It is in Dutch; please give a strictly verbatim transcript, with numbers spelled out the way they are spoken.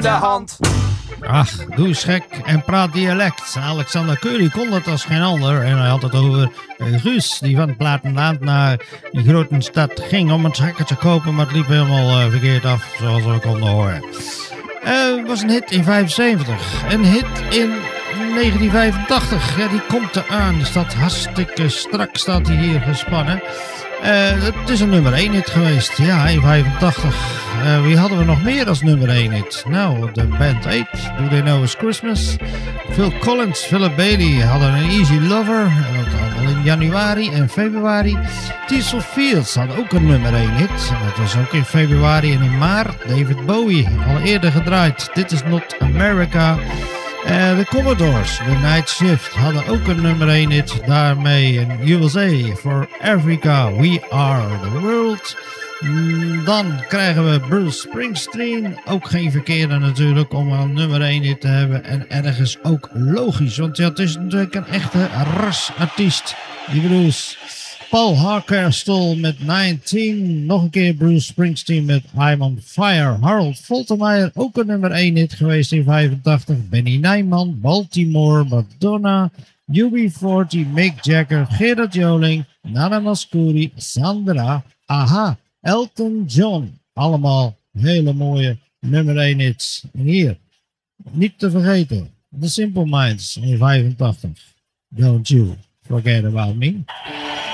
aan de hand. Ach, doe eens gek en praat dialect. Alexander Curly kon dat als geen ander. En hij had het over uh, Guus, die van het platteland naar die grote stad ging om een zakken te kopen. Maar het liep helemaal uh, verkeerd af, zoals we konden horen. Het uh, was een hit in vijfenzeventig. Een hit in negentien vijfentachtig. Ja, die komt eraan. Die staat hartstikke strak, staat hij hier gespannen. Uh, het is een nummer één hit geweest. Ja, in vijfentachtig. Uh, wie hadden we nog meer als nummer één hit? Nou, de Band eight. Do They Know It's Christmas? Phil Collins, Philip Bailey hadden een Easy Lover. Dat allemaal in januari en februari. Tears for Fears had ook een nummer één hit. Dat was ook in februari en in maart. David Bowie, al eerder gedraaid. Dit is Not America. Uh, de Commodores, The Night Shift, hadden ook een nummer één hit daarmee in U S A for Africa, We Are the World. Mm, dan krijgen we Bruce Springsteen, ook geen verkeerde natuurlijk om een nummer één hit te hebben. En ergens ook logisch, want ja, het is natuurlijk een echte rasartiest, die Bruce. Paul Hardcastle met negentien. Nog een keer Bruce Springsteen met I'm on Fire. Harold Faltermeyer, ook een nummer één hit geweest in vijfentachtig. Benny Nijman, Baltimore, Madonna, U B veertig, Mick Jagger, Gerard Joling, Nana Mouskouri, Sandra, Aha, Elton John. Allemaal hele mooie nummer één hits. En hier, niet te vergeten, The Simple Minds in vijfentachtig. Don't you forget about me.